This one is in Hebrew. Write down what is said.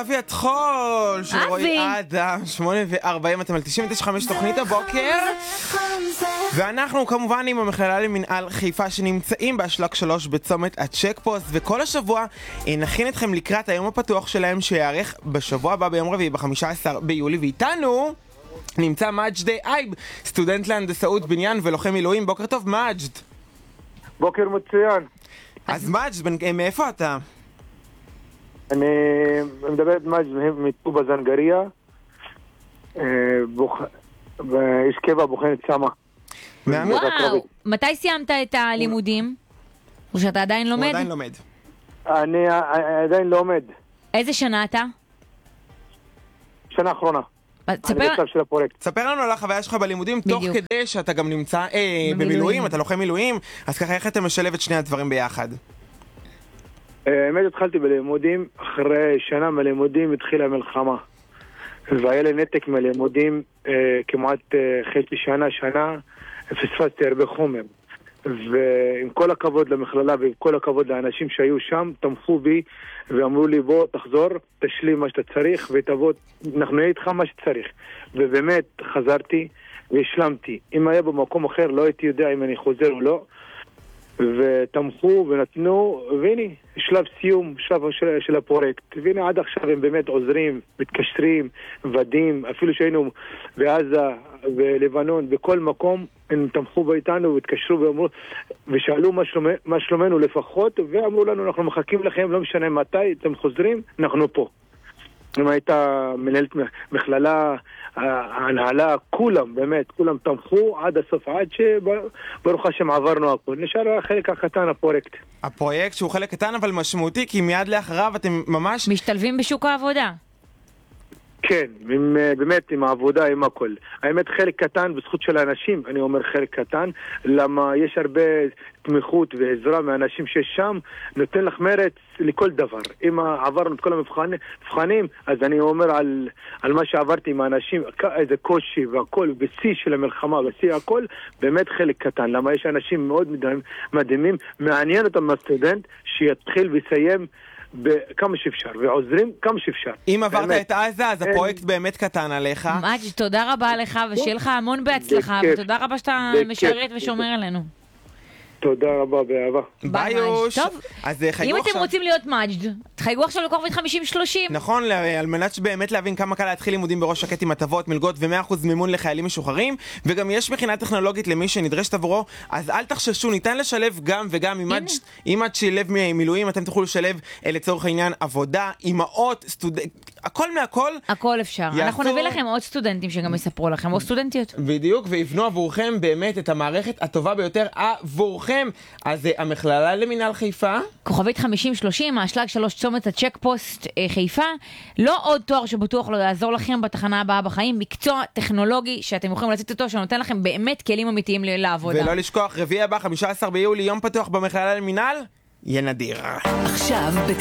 אבי התחול של רועי אדם, 8:40, אתם על 99.5 תוכנית הבוקר, ואנחנו כמובן עם המכללה למנהל חיפה שנמצאים באשלג 3 בצומת הצ'קפוסט, וכל השבוע נכין אתכם לקראת היום הפתוח שלהם שיערך בשבוע הבא ביום רביעי ב-15 ביולי, ואיתנו נמצא מג'ד אייב, סטודנט להנדסאות בניין ולוחם מילואים. בוקר טוב מג'ד. בוקר מצוין. אז מג'ד, מאיפה אתה? אני מדבר מג'ד מטובא זנגריה, איש קבע בוחנת שמה. וואו, מתי סיימת את הלימודים? או שאתה עדיין לומד? הוא עדיין לומד. אני עדיין לומד. איזה שנה אתה? שנה האחרונה. תספר לנו על החוויה שלך בלימודים, תוך כדי שאתה גם נמצא במילואים, אתה לוחם מילואים, אז ככה איך אתה משלב את שני הדברים ביחד? האמת התחלתי בלימודים, אחרי שנה מהלימודים התחילה המלחמה, והיה לי נתק מהלימודים כמעט חצי שנה, פספסתי הרבה חומר, ועם כל הכבוד למכללה ועם כל הכבוד לאנשים שהיו שם, תמכו בי ואמרו לי בוא תחזור, תשלים מה שאתה צריך ותבוא, אנחנו נהיה איתך מה שצריך. ובאמת חזרתי והשלמתי. אם היה במקום אחר לא הייתי יודע אם אני חוזר או לא, ותמכו ונתנו, והנה שלב סיום, שלב של הפרויקט, והנה עד עכשיו הם באמת עוזרים, מתקשרים, ודים, אפילו שהיינו בעזה בלבנון, בכל מקום הם תמכו באיתנו והתקשרו ואמרו, ושאלו מה שלומנו לפחות, ואמרו לנו אנחנו מחכים לכם, לא משנה מתי אתם חוזרים, אנחנו פה. אם הייתה מנהלת מכללה, ההנהלה, כולם, באמת, כולם תמכו עד הסוף, עד שברוך השם עברנו הכל. נשאר החלק הקטן, הפרויקט. הפרויקט שהוא חלק קטן אבל משמעותי, כי מיד לאחריו אתם ממש משתלבים בשוק העבודה. כן, באמת עם העבודה, עם הכל. האמת חלק קטן, בזכות של האנשים, אני אומר חלק קטן, למה יש הרבה תמיכות ועזרה מהאנשים שיש שם, נותן לך מרץ לכל דבר. אם עברנו את כל המבחנים, אז אני אומר על מה שעברתי עם האנשים, איזה קושי והכל, בשיא של המלחמה, בשיא הכל, באמת חלק קטן. למה יש אנשים מאוד מדהימים, מעניין אותם מהסטודנט, שיתחיל ויסיים כמה שאפשר, ועוזרים כמה שאפשר. אם עברת את עזה, אז הפרויקט באמת קטן עליך. מג'ד, תודה רבה לך, ושיהיה לך המון בהצלחה, ותודה רבה שאתה משרת ושומר עלינו. תודה רבה, באהבה. ביי יוש. טוב, אם אתם רוצים להיות מג'ד, תחייגו עכשיו לכוכבית 5030. נכון, על מנת שבאמת להבין כמה קל להתחיל לימודים בראש שקט עם הטבות, מלגות ו100% מימון לחיילים משוחררים, וגם יש מכינה טכנולוגית למי שנדרשת עבורו, אז אל תחששו, ניתן לשלב גם וגם. אם את שילב ממילואים, אתם תוכלו לשלב לצורך העניין עבודה, אימהות, הכל מהכל. הכל אפשר. אנחנו נביא לכם עוד סטודנטים שגם יספרו לכם, או סטודנטיות. בדיוק, ויבנו עבורכם באמת את המערכת הטובה ביותר עבורכם. אז המכללה למנהל חיפה, כוכבית 5030, האשלג 3 צומת הצ'קפוסט חיפה, לא עוד תואר שבטוח לא יעזור לכם בתחנה הבאה בחיים, מקצוע טכנולוגי שאתם יכולים לצאת אותו, שנותן לכם באמת כלים אמיתיים לעבודה. ולא לשכוח, רביעי הבא 15 ביולי, יום פתוח במכללה למנהל, יהיה נדיר. עכשיו